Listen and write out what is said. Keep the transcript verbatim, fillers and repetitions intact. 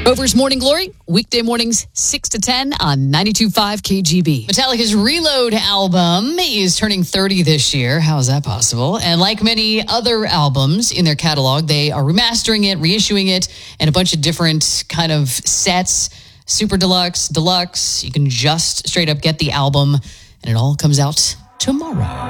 Rover's Morning Glory, weekday mornings six to ten on ninety-two point five K G B. Metallica's Reload album is turning thirty this year. How is that possible? And like many other albums in their catalog, they are remastering it, reissuing it, and a bunch of different kind of sets, super deluxe, deluxe. You can just straight up get the album, and it all comes out tomorrow.